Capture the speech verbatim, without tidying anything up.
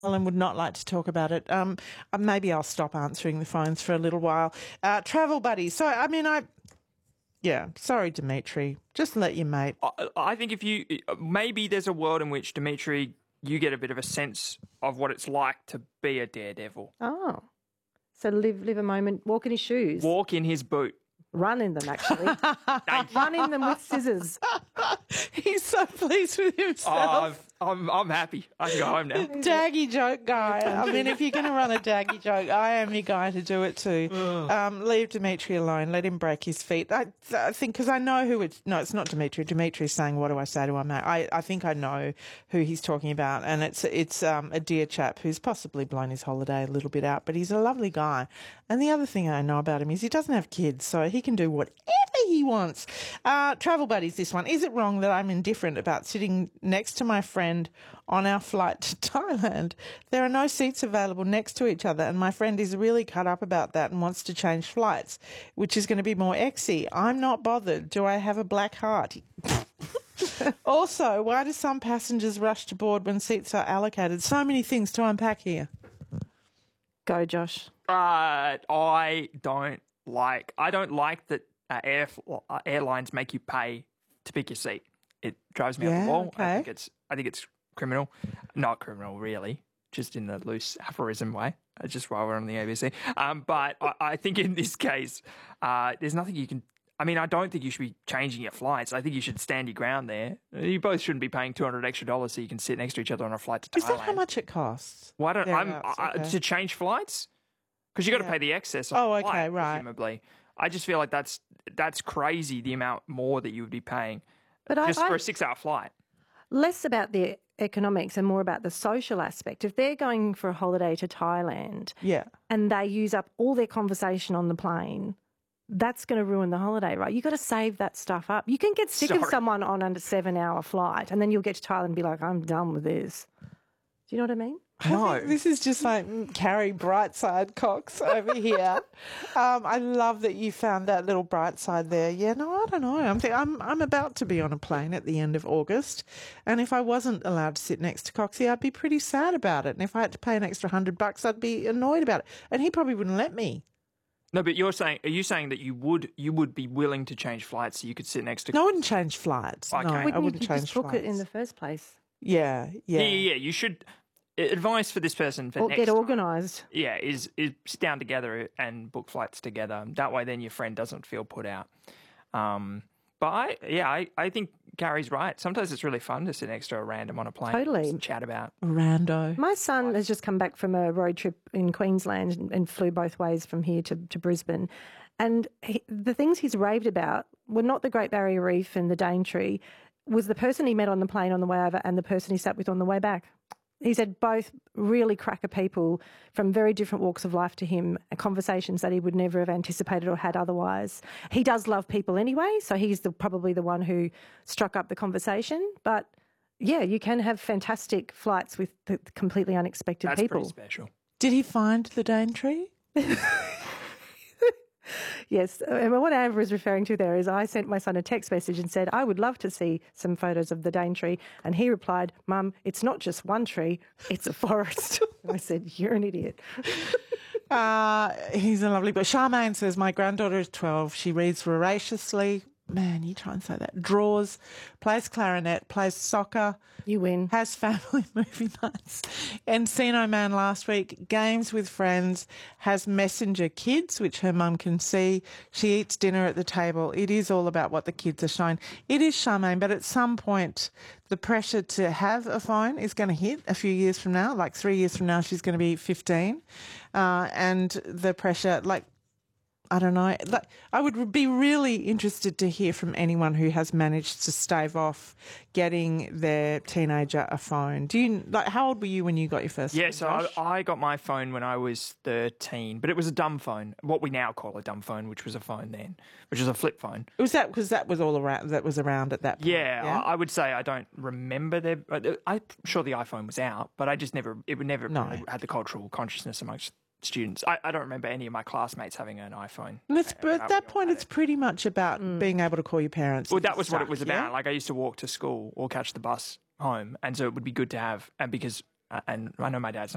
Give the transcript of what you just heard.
Alan would not like to talk about it. Um, uh, maybe I'll stop answering the phones for a little while. Uh, travel buddies. So, I mean, I... Yeah, sorry, Dimitri. Just let your mate. I, I think if you... Maybe there's a world in which, Dimitri, you get a bit of a sense of what it's like to be a daredevil. Oh. So live live a moment, walk in his shoes. Walk in his boot. Run in them, actually. Run in them with scissors. He's so pleased with himself. Oh, I'm, I'm happy. I can go home now. Daggy joke guy. I mean, if you're going to run a daggy joke, I am your guy to do it too. Um, leave Dimitri alone. Let him break his feet. I, I think, because I know who it's... No, it's not Dimitri. Dimitri's saying, what do I say to him? I, I think I know who he's talking about, and it's it's um, a dear chap who's possibly blown his holiday a little bit out, but he's a lovely guy. And the other thing I know about him is he doesn't have kids, so he can do whatever he wants. Uh, travel buddies, this one. Is it wrong that I'm indifferent about sitting next to my friend on our flight to Thailand? There are no seats available next to each other, and my friend is really cut up about that and wants to change flights, which is going to be more exy. I'm not bothered. Do I have a black heart? Also, why do some passengers rush to board when seats are allocated? So many things to unpack here. Go, Josh. Uh, I don't like... I don't like that uh, air, uh, airlines make you pay to pick your seat. It drives me Yeah, up the wall. okay. I think it's... I think it's criminal. Not criminal, really. Just in the loose aphorism way. Uh, Just while we're on the A B C. Um, but I, I think in this case, uh, there's nothing you can... I mean, I don't think you should be changing your flights. I think you should stand your ground there. You both shouldn't be paying two hundred extra dollars so you can sit next to each other on a flight to Thailand. Is that how much it costs? Why don't I'm Thereabouts, I, okay. to change flights? Because you got to Yeah. pay the excess. On Oh, the okay, flight, right. Presumably, I just feel like that's that's crazy. The amount more that you would be paying But I, just I, for a six-hour flight. less about the economics and more about the social aspect. If they're going for a holiday to Thailand Yeah. and they use up all their conversation on the plane, that's going to ruin the holiday, right? You've got to save that stuff up. You can get sick of Sorry. someone on a seven-hour flight and then you'll get to Thailand and be like, I'm done with this. Do you know what I mean? I think this is just like mm, Carrie Brightside Cox over here. um, I love that you found that little bright side there. Yeah, no, I don't know. I'm, th- I'm I'm about to be on a plane at the end of August, and if I wasn't allowed to sit next to Coxie, I'd be pretty sad about it. And if I had to pay an extra hundred bucks, I'd be annoyed about it. And he probably wouldn't let me. No, but you're saying, are you saying that you would you would be willing to change flights so you could sit next to? No, I wouldn't change flights. Okay. No, I Wouldn't wouldn't you change just book flights. it in the first place? Yeah, yeah. Yeah, yeah, yeah. You should. Advice for this person for Or next get time, organised. yeah, is is sit down together and book flights together. That way, then your friend doesn't feel put out. Um, but I, yeah, I, I think Gary's right. Sometimes it's really fun to sit next to a random on a plane, Totally. and chat about. Rando. My son has just come back from a road trip in Queensland and, and flew both ways from here to, to Brisbane. And he, the things he's raved about were not the Great Barrier Reef and the Daintree, was the person he met on the plane on the way over and the person he sat with on the way back. He said both really cracker people from very different walks of life to him, conversations that he would never have anticipated or had otherwise. He does love people anyway, so he's the, probably the one who struck up the conversation. But, yeah, you can have fantastic flights with the completely unexpected That's people. pretty special. Did he find the Daintree? Yes, and what Amber is referring to there is I sent my son a text message and said, I would love to see some photos of the Daintree. And he replied, Mum, it's not just one tree, it's a forest. I said, you're an idiot. Uh, he's a lovely boy. Charmaine says, my granddaughter is twelve. She reads voraciously. Man, you try and say that. Draws, plays clarinet, plays soccer. You win. Has family movie nights. Encino Man last week. Games with friends. Has messenger kids, which her mum can see. She eats dinner at the table. It is all about what the kids are showing. It is, Charmaine, but at some point the pressure to have a phone is going to hit a few years from now. Like three years from now, she's going to be fifteen. Uh, and the pressure, like, I don't know. Like, I would be really interested to hear from anyone who has managed to stave off getting their teenager a phone. Do you like? How old were you when you got your first? Yeah, phone, so I, Josh? I got my phone when I was thirteen, but it was a dumb phone, what we now call a dumb phone, which was a phone then, which was a flip phone. was that because that was all around. That was around at that point. Yeah, I, I would say I don't remember there. I'm sure the iPhone was out, but I just never, it would never No. really had the cultural consciousness amongst students. I, I don't remember any of my classmates having an iPhone. And it's, Uh, but uh, at that we all point, had it's it. pretty much about Mm. being able to call your parents. Well, and that was what it stuff, was yeah? about. Like I used to walk to school or catch the bus home, and so it would be good to have. And because, uh, and I know my dad's